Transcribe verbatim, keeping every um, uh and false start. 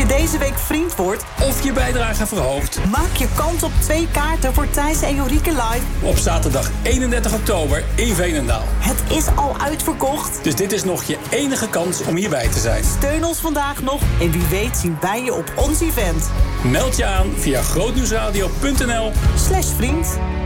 je deze week vriend wordt of je bijdrage verhoogt, maak je kans op twee kaarten voor Thijs en Jorike live op zaterdag eenendertig oktober in Veenendaal. Het is al uitverkocht. Dus dit is nog je enige kans om hierbij te zijn. Steun ons vandaag nog en wie weet zien wij je op ons event. Meld je aan via grootnieuwsradio punt n l slash vriend.